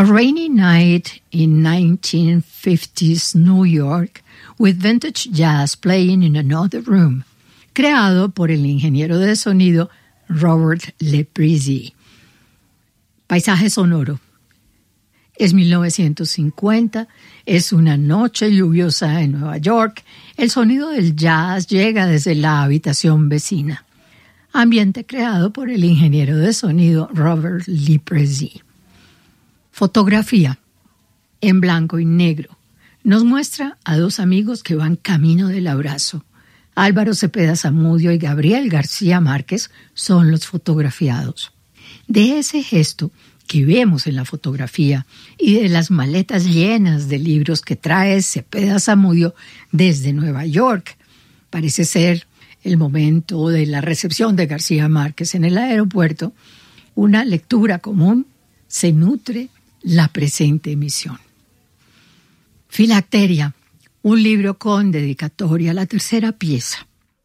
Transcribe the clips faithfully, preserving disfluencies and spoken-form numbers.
rainy night in nineteen fifties New York with vintage jazz playing in another room, creado por el ingeniero de sonido Robert Leprezi. Paisaje sonoro. Es mil novecientos cincuenta, es una noche lluviosa en Nueva York. El sonido del jazz llega desde la habitación vecina. Ambiente creado por el ingeniero de sonido Robert Leprezi. Fotografía. En blanco y negro. Nos muestra a dos amigos que van camino del abrazo. Álvaro Cepeda Zamudio y Gabriel García Márquez son los fotografiados. De ese gesto que vemos en la fotografía y de las maletas llenas de libros que trae Cepeda Zamudio desde Nueva York, parece ser el momento de la recepción de García Márquez en el aeropuerto, una lectura común se nutre la presente emisión. Filacteria, un libro con dedicatoria, la tercera pieza.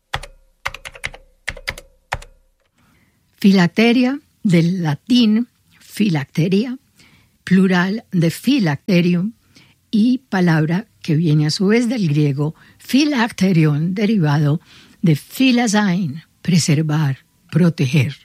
Filacteria, del latín filacteria, plural de philacterium, y palabra que viene a su vez del griego philacterion, derivado de philazain, preservar, proteger.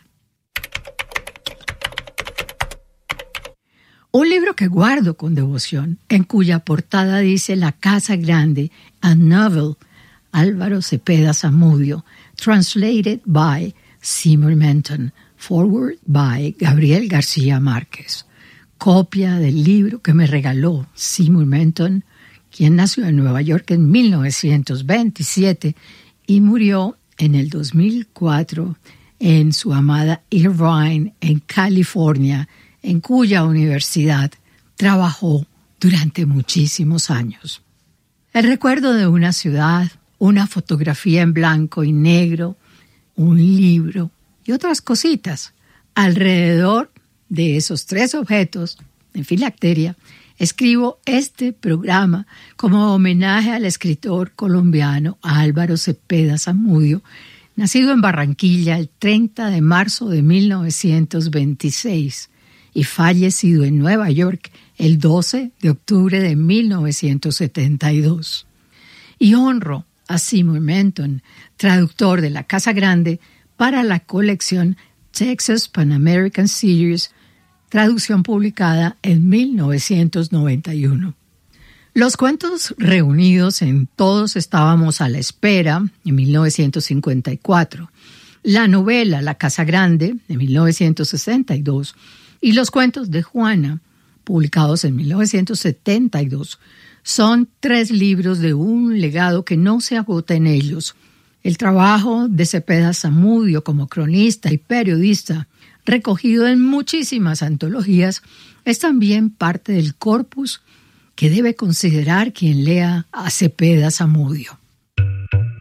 Un libro que guardo con devoción, en cuya portada dice La Casa Grande, a novel, Álvaro Cepeda Zamudio, translated by Seymour Menton, forward by Gabriel García Márquez. Copia del libro que me regaló Seymour Menton, quien nació en Nueva York en mil novecientos veintisiete y murió en el dos mil cuatro en su amada Irvine, en California, en cuya universidad trabajó durante muchísimos años. El recuerdo de una ciudad, una fotografía en blanco y negro, un libro y otras cositas. Alrededor de esos tres objetos, en filacteria, escribo este programa como homenaje al escritor colombiano Álvaro Cepeda Zamudio, nacido en Barranquilla el treinta de marzo de mil novecientos veintiséis y fallecido en Nueva York el doce de octubre de mil novecientos setenta y dos. Y honro a Seymour Menton, traductor de La Casa Grande, para la colección Texas Pan American Series, traducción publicada en mil novecientos noventa y uno. Los cuentos reunidos en Todos estábamos a la espera, en mil novecientos cincuenta y cuatro, la novela La Casa Grande, de mil novecientos sesenta y dos, y los cuentos de Juana, publicados en mil novecientos setenta y dos, son tres libros de un legado que no se agota en ellos. El trabajo de Cepeda Zamudio como cronista y periodista, recogido en muchísimas antologías, es también parte del corpus que debe considerar quien lea a Cepeda Zamudio.